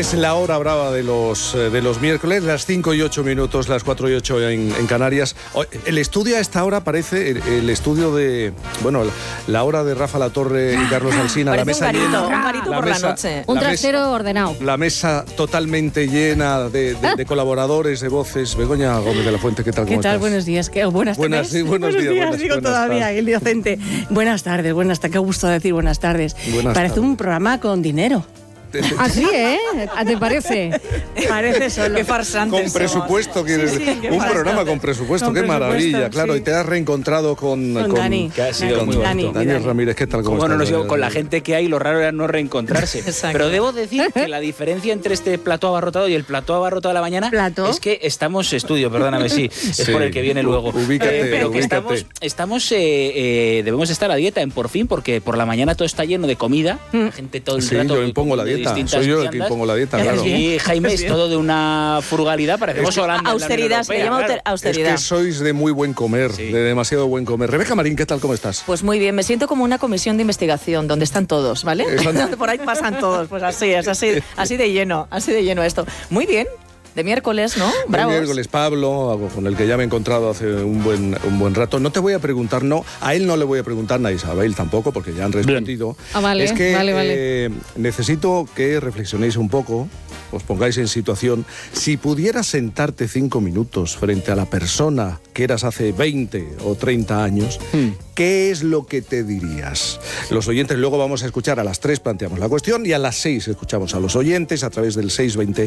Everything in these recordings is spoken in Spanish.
Es la hora brava de los miércoles, las 5 y 8 minutos, las 4 y 8 en Canarias. El estudio a esta hora parece el estudio de, bueno, la hora de Rafa Latorre y Carlos Alsina. La mesa llena. Un garito por la noche. Un trasero ordenado. La mesa totalmente llena de colaboradores, de voces. Begoña Gómez de la Fuente, ¿qué tal? ¿Qué tal? Buenos días. Buenas tardes. Sí, buenos días. Digo todavía, el inocente. Buenas tardes, qué gusto decir buenas tardes. Parece un programa con dinero. Así, ¿eh? ¿Te parece? Parece solo. Qué farsantes. Con presupuesto, un programa con presupuesto, qué maravilla, claro. Sí. Y te has reencontrado con Dani. Que ha sido muy bonito. Dani Ramírez, ¿qué tal? Bueno, no sé, con la gente que hay, lo raro era no reencontrarse. Exacto. Pero debo decir que la diferencia entre este plató abarrotado y el plató abarrotado de la mañana es que estamos perdóname, sí, es por el que viene luego. Ubícate, pero que debemos estar a dieta en Por Fin, porque por la mañana todo está lleno de comida, la gente todo el rato. Yo impongo la dieta, soy yo el que impongo la dieta, claro. Y Jaime es todo de una frugalidad, parecemos Holanda. Austeridad, se llama austeridad. Es que sois de muy buen comer, de demasiado buen comer. Rebeca Marín, ¿qué tal? ¿Cómo estás? Pues muy bien, me siento como una comisión de investigación donde están todos, ¿vale? Por ahí pasan todos, pues así es, así de lleno esto. Muy bien. De miércoles, ¿no? Bravos. De miércoles, Pablo, con el que ya me he encontrado hace un buen rato. No te voy a preguntar, a él no le voy a preguntar, a Isabel tampoco, porque ya han respondido. Vale, es que vale. Necesito que reflexionéis un poco, os pongáis en situación. Si pudieras sentarte 5 minutos frente a la persona que eras hace 20 o 30 años, ¿qué es lo que te dirías? Los oyentes, luego vamos a escuchar, a las 3 planteamos la cuestión y a las 6 escuchamos a los oyentes a través del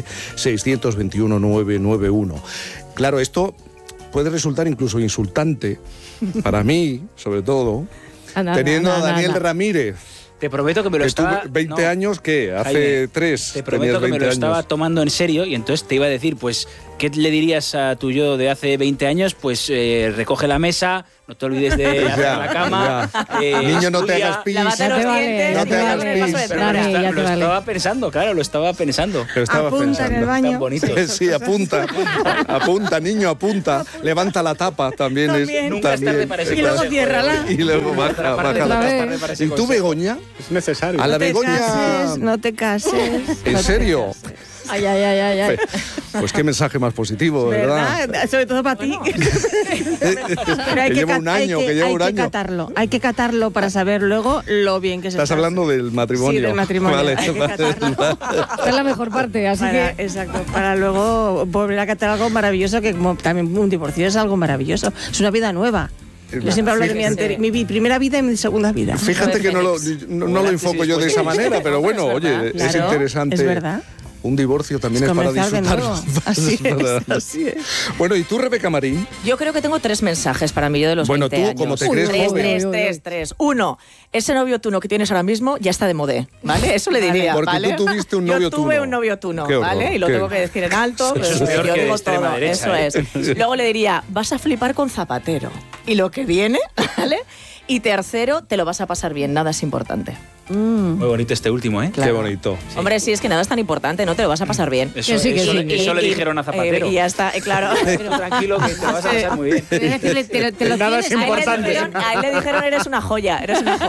620-621-991. Claro, esto puede resultar incluso insultante para mí, sobre todo, teniendo a Daniel Ramírez. Te prometo que me lo estaba... 20 años, ¿qué? Hace Jaime, 3. Te prometo que me lo estaba tomando en serio y entonces te iba a decir, pues, ¿qué le dirías a tu yo de hace 20 años? Pues recoge la mesa, no te olvides de hacer la cama. Niño, no te hagas pis. Lávate los dientes. No te hagas pis. Lo estaba pensando, claro, lo estaba pensando. Apunta en el baño. Tan bonito. Sí, apunta, niño, apunta. Levanta la tapa también. Nunca es tarde para ese Y luego ciérrala. Y luego baja. ¿Y tú, Begoña? Es necesario. A la Begoña... No te cases. ¿En serio? Ay. Pues qué mensaje más positivo, ¿verdad? Sobre todo para ti. Pero que lleva un año. Hay que catarlo para saber luego lo bien que se Estás hablando del matrimonio. Sí, del matrimonio. Vale. Hay que catarlo. Esta es la mejor parte, así que... Exacto, para luego volver a catar algo maravilloso, que como también un divorcio es algo maravilloso. Es una vida nueva. Yo siempre hablo de mi primera vida y mi segunda vida. Fíjate que no lo enfoco yo de esa manera, pero bueno, oye, es interesante. Es verdad. Un divorcio también es para disfrutar. Así es. Bueno, ¿y tú, Rebeca Marín? Yo creo que tengo 3 mensajes para mí, yo de los 20 años. Bueno, tú, como te crees joven. 3. 1, ese novio tuno que tienes ahora mismo ya está de modé, ¿vale? Eso le diría, porque ¿vale? tú tuviste un novio tuno. Yo tuve un novio tuno, ¿vale? Y lo tengo que decir en alto, pero yo digo todo, eso es. Luego le diría, vas a flipar con Zapatero. Y lo que viene, ¿vale? Y tercero, te lo vas a pasar bien, nada es importante. Muy bonito este último, ¿eh? Claro. Qué bonito. Sí. Hombre, sí, es que nada es tan importante, ¿no? Te lo vas a pasar bien. Eso le dijeron a Zapatero. Y ya está, claro. Pero tranquilo, que te vas a pasar muy bien. Nada es importante. A él le dijeron, eres una joya.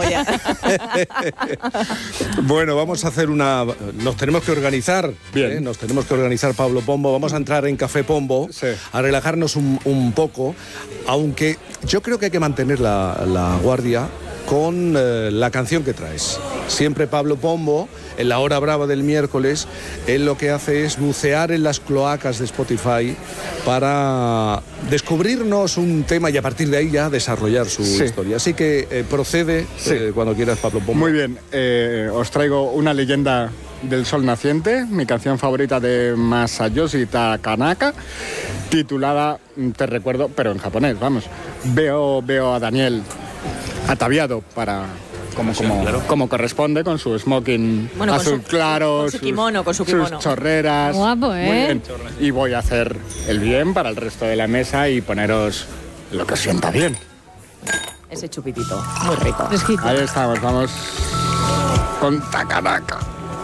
Bueno, vamos a hacer nos tenemos que organizar. Bien. Nos tenemos que organizar, Pablo Pombo. Vamos a entrar en Café Pombo, a relajarnos un poco. Aunque yo creo que hay que mantener la guardia con la canción que traes. Siempre Pablo Pombo, en la hora brava del miércoles, él lo que hace es bucear en las cloacas de Spotify para descubrirnos un tema y a partir de ahí ya desarrollar su historia. Así que procede cuando quieras, Pablo Pombo. Muy bien, os traigo una leyenda del sol naciente, mi canción favorita de Masayoshi Takanaka, titulada Te recuerdo, pero en japonés, vamos. Veo a Daniel ataviado como corresponde, con su smoking azul claro, con su kimono, sus chorreras. Guapo, Muy bien. Y voy a hacer el bien para el resto de la mesa y poneros lo que os sienta bien. Ese chupitito, muy rico. Ahí estamos, vamos con Takanaka.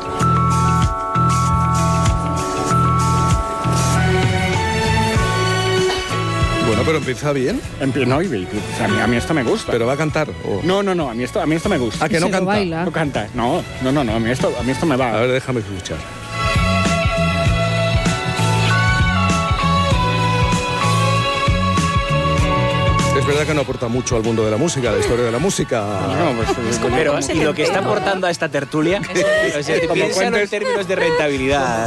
Bueno, pero empieza bien. No, a mí esto me gusta. ¿Pero va a cantar? ¿O? No, a mí esto me gusta. ¿A que no canta? No canta. No, a mí esto me va. A ver, déjame escuchar. es verdad que no aporta mucho al mundo de la música, a la historia de la música. Pero y lo que está aportando a esta tertulia, piénsalo en términos de rentabilidad.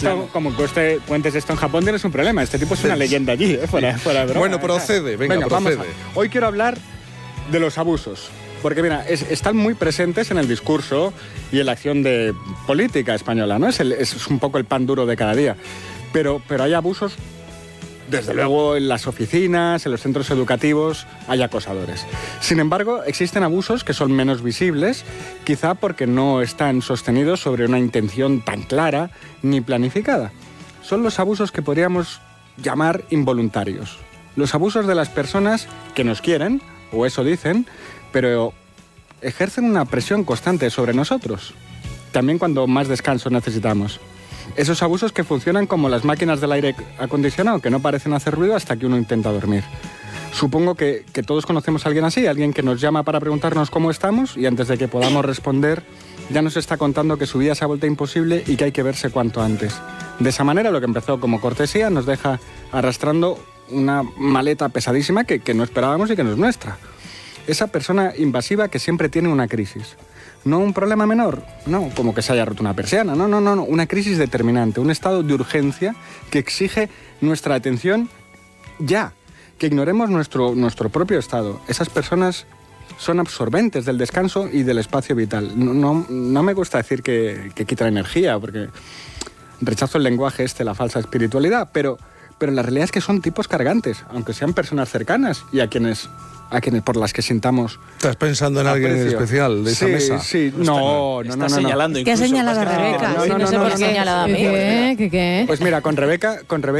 Cuentes esto en Japón, tienes un problema. Este tipo es una leyenda allí, fuera de broma. Bueno, procede, venga, procede. Hoy quiero hablar de los abusos. Porque mira, están muy presentes en el discurso y en la acción de política española, ¿no? Es un poco el pan duro de cada día. Pero hay abusos, desde luego, en las oficinas, en los centros educativos, hay acosadores. Sin embargo, existen abusos que son menos visibles, quizá porque no están sostenidos sobre una intención tan clara ni planificada. Son los abusos que podríamos llamar involuntarios. Los abusos de las personas que nos quieren, o eso dicen, pero ejercen una presión constante sobre nosotros, también cuando más descanso necesitamos. Esos abusos que funcionan como las máquinas del aire acondicionado, que no parecen hacer ruido hasta que uno intenta dormir. Supongo que todos conocemos a alguien así, alguien que nos llama para preguntarnos cómo estamos y antes de que podamos responder ya nos está contando que su vida se ha vuelto imposible y que hay que verse cuanto antes. De esa manera, lo que empezó como cortesía nos deja arrastrando una maleta pesadísima que no esperábamos y que no es nuestra. Esa persona invasiva que siempre tiene una crisis. No un problema menor, no, como que se haya roto una persiana, no, una crisis determinante, un estado de urgencia que exige nuestra atención ya, que ignoremos nuestro propio estado. Esas personas son absorbentes del descanso y del espacio vital. No me gusta decir que quita energía, porque rechazo el lenguaje la falsa espiritualidad, pero la realidad es que son tipos cargantes, aunque sean personas cercanas y a quienes por las que sintamos. ¿Estás pensando en alguien en especial de esa mesa? Sí, no. Está señalando incluso. ¿Qué ha señalado a Rebeca? No sé por qué señalado a mí. ¿Qué? Pues mira, con Rebeca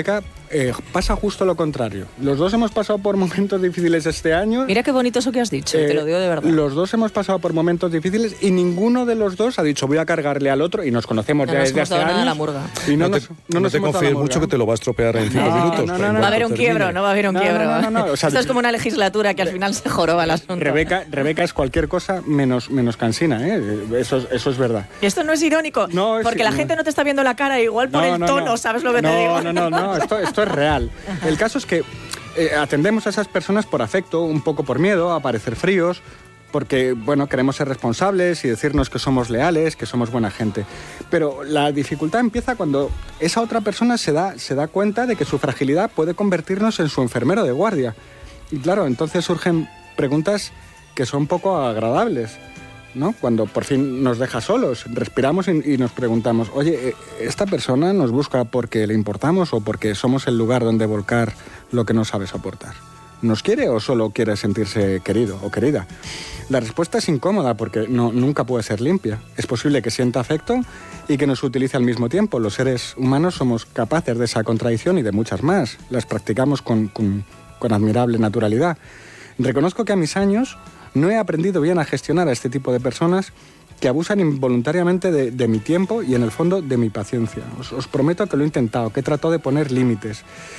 pasa justo lo contrario. Los dos hemos pasado por momentos difíciles este año. Mira qué bonito eso que has dicho, te lo digo de verdad. Los dos hemos pasado por momentos difíciles y ninguno de los dos ha dicho voy a cargarle al otro y nos conocemos ya desde hace años. La murga. Y no te confíes mucho que te lo va a estropear en 5 minutos. No va a haber un quiebro, no va a haber un quiebro. No. O sea, esto es como una legislatura que al final se joroba el asunto. Rebeca es cualquier cosa menos cansina, ¿eh? Eso es verdad. Y esto no es irónico, porque la gente no te está viendo la cara, igual por el tono, ¿sabes lo que te digo? No, esto es real. El caso es que atendemos a esas personas por afecto, un poco por miedo a parecer fríos, porque, bueno, queremos ser responsables y decirnos que somos leales, que somos buena gente. Pero la dificultad empieza cuando esa otra persona se da cuenta de que su fragilidad puede convertirnos en su enfermero de guardia. Y claro, entonces surgen preguntas que son poco agradables, ¿no? Cuando por fin nos deja solos, respiramos y nos preguntamos, oye, ¿esta persona nos busca porque le importamos o porque somos el lugar donde volcar lo que no sabe soportar? ¿Nos quiere o solo quiere sentirse querido o querida? La respuesta es incómoda porque nunca puede ser limpia. Es posible que sienta afecto y que nos utilice al mismo tiempo. Los seres humanos somos capaces de esa contradicción y de muchas más. Las practicamos con admirable naturalidad. Reconozco que a mis años no he aprendido bien a gestionar a este tipo de personas que abusan involuntariamente de mi tiempo y en el fondo de mi paciencia. Os prometo que lo he intentado, que he tratado de poner límites.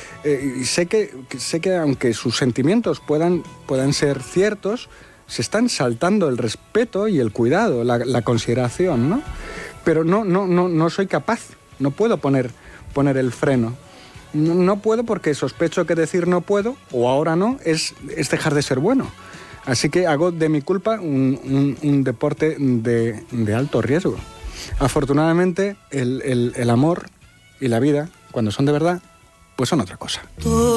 Y sé que aunque sus sentimientos puedan ser ciertos, se están saltando el respeto y el cuidado, la consideración, ¿no? Pero no soy capaz, no puedo poner el freno. No puedo porque sospecho que decir no puedo o ahora no es dejar de ser bueno. Así que hago de mi culpa un deporte de alto riesgo. Afortunadamente, el amor y la vida, cuando son de verdad, pues son otra cosa.